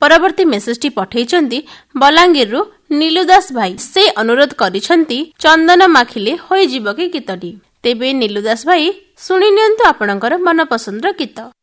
परवर्ती मेसेजटी पठाइछन्ती बलांगीरु नीलू दास भाई। से अनुरोध करिछन्ती चंदन माखिले होई जीव कि गीतटी। तेबे नीलू दास भाई सुनि नियंतु आपणकर मनपसंदर गीत।